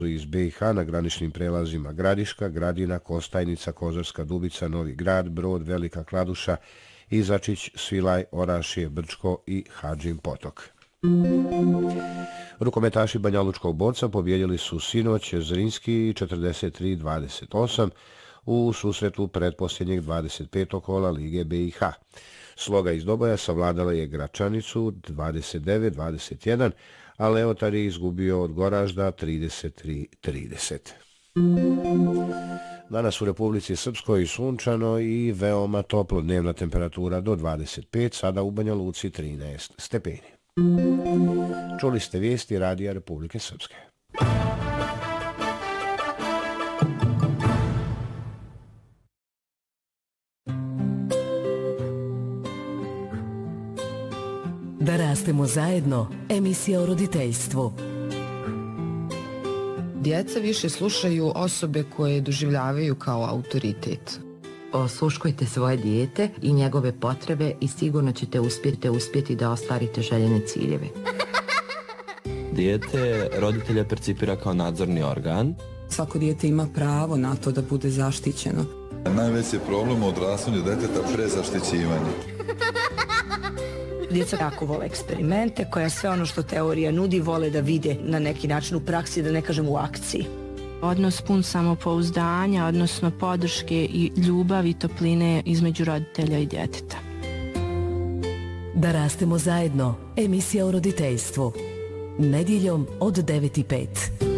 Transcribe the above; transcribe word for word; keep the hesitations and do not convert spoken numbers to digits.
iz be i ha na graničnim prelazima Gradiška, Gradina, Kostajnica, Kozarska Dubica, Novi Grad, Brod, Velika Kladuša, Izačić, Svilaj, Orašije, Brčko i Hadžin Potok. Rukometaši Banjalučkog Borca pobjedili su sinoć Zrinski četrdeset tri dvadeset osam u susretu pretposljednjeg dvadeset petog kola Lige be i ha. Sloga iz Doboja savladala je Gračanicu dvadeset devet dvadeset jedan, a Leotar je izgubio od Goražda trideset tri trideset. Danas u Republici Srpskoj sunčano i veoma toplo, dnevna temperatura do dvadeset pet, sada u Banja Luci trinaest stepeni. Čuli ste vijesti Radija Republike Srpske. Da rastemo zajedno, emisija o roditeljstvu. Djeca više slušaju osobe koje doživljavaju kao autoritet. Osluškujte svoje dijete i njegove potrebe i sigurno ćete uspjeti, uspjeti da ostvarite željene ciljeve. Dijete roditelja percipira kao nadzorni organ. Svako dijete ima pravo na to da bude zaštićeno. Najveći problem u odrastanju djeteta prezaštićivanje. Djeca jako vole eksperimente, koja sve ono što teorija nudi vole da vide na neki način u praksi, da ne kažem u akciji. Odnos pun samopouzdanja, odnosno podrške i ljubavi i topline između roditelja i djeteta. Da rastemo zajedno, emisija o roditeljstvu. Nedjeljom od devet i pet.